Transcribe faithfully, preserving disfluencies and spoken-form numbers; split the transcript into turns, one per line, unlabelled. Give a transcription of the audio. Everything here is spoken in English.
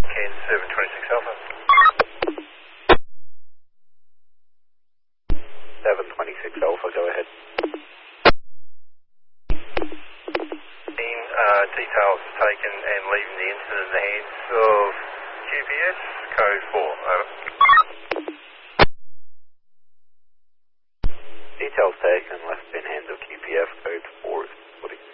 Can seven twenty-six Alpha.
seven twenty-six Alpha, go ahead.
Team, uh, details taken and leaving the incident in the hands of Q P S, code four, over.
Details taken, left in hands of Q P F, code four is reporting.